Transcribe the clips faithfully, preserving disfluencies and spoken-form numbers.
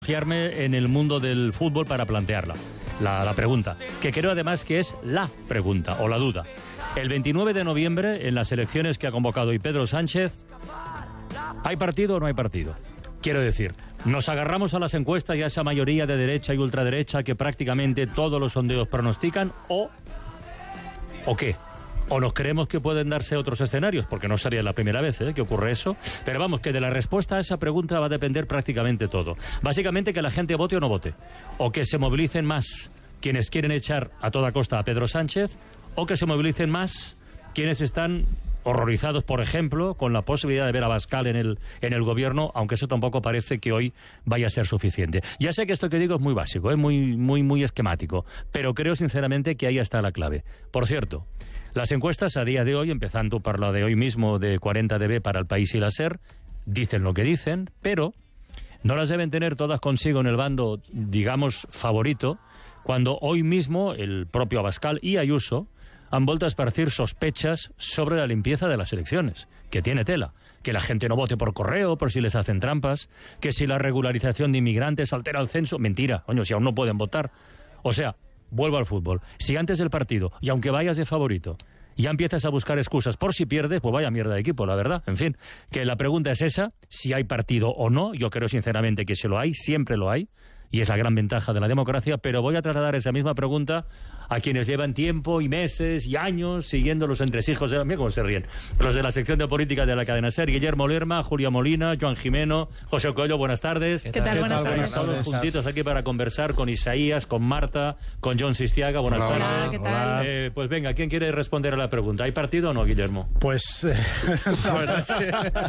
fiarme en el mundo del fútbol para plantearla, la, la pregunta, que creo además que es la pregunta o la duda. El veintinueve de noviembre, en las elecciones que ha convocado hoy Pedro Sánchez, ¿hay partido o no hay partido? Quiero decir, ¿nos agarramos a las encuestas y a esa mayoría de derecha y ultraderecha que prácticamente todos los sondeos pronostican o, o qué? ¿O nos creemos que pueden darse otros escenarios? Porque no sería la primera vez ¿eh? que ocurre eso. Pero vamos, que de la respuesta a esa pregunta va a depender prácticamente todo. Básicamente que la gente vote o no vote. O que se movilicen más quienes quieren echar a toda costa a Pedro Sánchez, o que se movilicen más quienes están horrorizados, por ejemplo, con la posibilidad de ver a Abascal en el, en el gobierno, aunque eso tampoco parece que hoy vaya a ser suficiente. Ya sé que esto que digo es muy básico, es muy, muy, muy esquemático, pero creo sinceramente que ahí está la clave. Por cierto, las encuestas a día de hoy, empezando por la de hoy mismo de cuarenta D B para El País y la SER, dicen lo que dicen, pero no las deben tener todas consigo en el bando, digamos, favorito, cuando hoy mismo el propio Abascal y Ayuso han vuelto a esparcir sospechas sobre la limpieza de las elecciones, que tiene tela, que la gente no vote por correo por si les hacen trampas, que si la regularización de inmigrantes altera el censo, mentira, coño, si aún no pueden votar. O sea, vuelvo al fútbol, si antes del partido, y aunque vayas de favorito, ya empiezas a buscar excusas por si pierdes, pues vaya mierda de equipo, la verdad. En fin, que la pregunta es esa, si hay partido o no. Yo creo sinceramente que si lo hay, siempre lo hay, y es la gran ventaja de la democracia, pero voy a trasladar esa misma pregunta a quienes llevan tiempo y meses y años siguiendo los entresijos, de, mira cómo se ríen, los de la sección de política de la cadena SER, Guillermo Lerma, Julia Molina, Joan Jimeno, José Coelho, buenas tardes. ¿Qué tal? Buenas tardes. Todos juntitos aquí para conversar con Isaías, con Marta, con John Sistiaga, buenas Hola, tardes. hola, ¿qué tal? Eh, pues venga, ¿quién quiere responder a la pregunta? ¿Hay partido o no, Guillermo? Pues, eh, la verdad es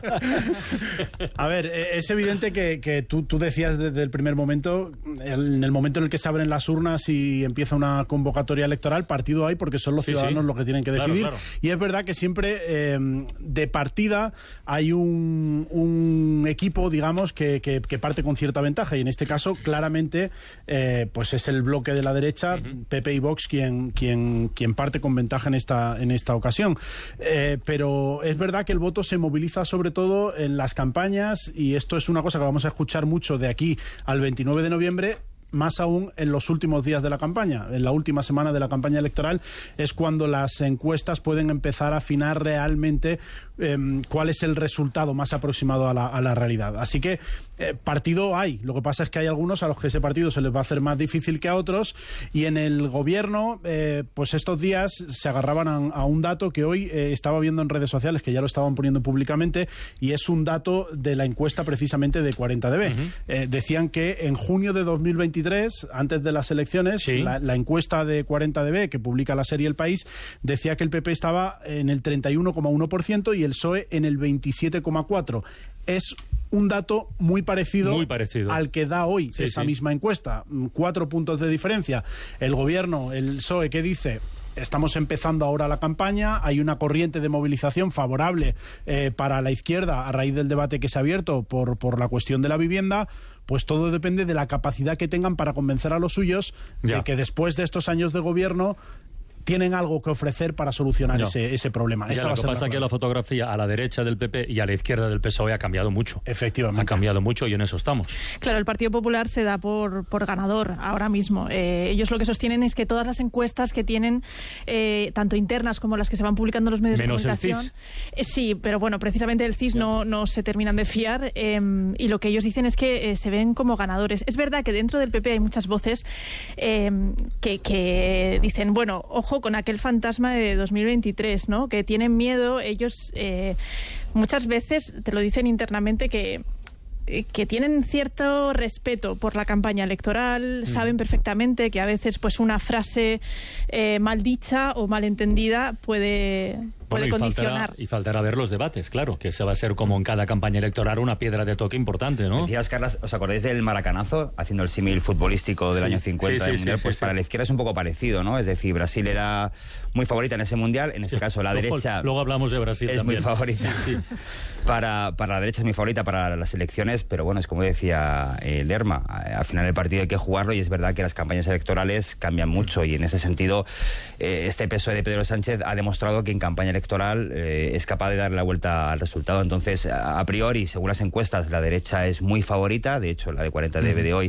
que... A ver, es evidente que, que tú, tú decías desde el primer momento, en el momento en el que se abren las urnas y empieza una convocatoria electoral, partido hay porque son los sí, ciudadanos sí. los que tienen que decidir. Claro, claro. Y es verdad que siempre eh, de partida hay un, un equipo, digamos, que, que, que parte con cierta ventaja, y en este caso claramente eh, pues es el bloque de la derecha, uh-huh. P P y Vox, quien, quien, quien parte con ventaja en esta, en esta ocasión. Eh, pero es verdad que el voto se moviliza sobre todo en las campañas, y esto es una cosa que vamos a escuchar mucho de aquí al veintinueve de noviembre, más aún en los últimos días de la campaña. En la última semana de la campaña electoral es cuando las encuestas pueden empezar a afinar realmente eh, cuál es el resultado más aproximado a la, a la realidad. Así que eh, partido hay. Lo que pasa es que hay algunos a los que ese partido se les va a hacer más difícil que a otros, y en el gobierno eh, pues estos días se agarraban a, a un dato que hoy eh, estaba viendo en redes sociales, que ya lo estaban poniendo públicamente, y es un dato de la encuesta precisamente de cuarenta D B. Uh-huh. Eh, decían que en junio de dos mil veintitrés, antes de las elecciones, sí. la, la encuesta de cuarenta D B que publica la serie El País decía que el P P estaba en el treinta y uno coma uno por ciento y el P S O E en el veintisiete coma cuatro por ciento. Es un dato muy parecido, muy parecido al que da hoy sí, esa sí. misma encuesta. Cuatro puntos de diferencia. El gobierno, el P S O E, que dice: estamos empezando ahora la campaña, hay una corriente de movilización favorable eh, para la izquierda a raíz del debate que se ha abierto por, por la cuestión de la vivienda. Pues todo depende de la capacidad que tengan para convencer a los suyos ya. de que después de estos años de gobierno tienen algo que ofrecer para solucionar no. ese, ese problema. Ya, lo que pasa es que la fotografía a la derecha del P P y a la izquierda del P S O E ha cambiado mucho. Efectivamente. Ha cambiado mucho y en eso estamos. Claro, el Partido Popular se da por, por ganador ahora mismo. Eh, ellos lo que sostienen es que todas las encuestas que tienen, eh, tanto internas como las que se van publicando en los medios Menos de comunicación... el C I S. Eh, sí, pero bueno, precisamente el C I S no, no se terminan de fiar, eh, y lo que ellos dicen es que eh, se ven como ganadores. Es verdad que dentro del P P hay muchas voces eh, que, que dicen, bueno, ojo con aquel fantasma de dos mil veintitrés, ¿no? Que tienen miedo, ellos eh, muchas veces te lo dicen internamente, que que tienen cierto respeto por la campaña electoral, mm. saben perfectamente que a veces pues una frase eh, mal dicha o mal entendida puede, puede bueno, y condicionar. Faltará, y faltará ver los debates, claro, que se va a ser como en cada campaña electoral una piedra de toque importante, ¿no? Decías, Carlas, ¿os acordáis del maracanazo? Haciendo el símil futbolístico del sí. año cincuenta sí, sí, del Mundial, sí, pues sí, para sí. la izquierda es un poco parecido, ¿no? Es decir, Brasil era muy favorita en ese Mundial, en este sí. caso la luego, derecha... Luego hablamos de Brasil es también. muy favorita. Sí. Para, para la derecha es muy favorita para las elecciones, pero bueno, es como decía eh, Lerma, al final el partido hay que jugarlo, y es verdad que las campañas electorales cambian mucho, y en ese sentido eh, este P S O E de Pedro Sánchez ha demostrado que en campaña electoral eh, es capaz de darle la vuelta al resultado. Entonces, a, a priori, según las encuestas, la derecha es muy favorita, de hecho la de cuarenta D B de hoy